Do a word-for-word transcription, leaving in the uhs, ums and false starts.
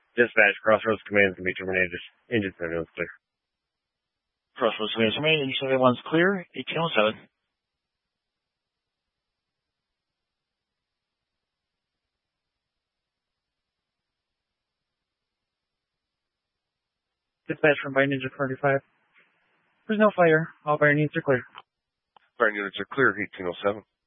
Dispatch, Crossroads Command can be terminated. Engine seventy-one is clear. Crossroads Command terminated. Engine seventy-one is clear. eighteen oh seven. Dispatch from Fire Ninja forty-five. There's no fire. All fire units are clear. Fire units are clear. eighteen oh seven.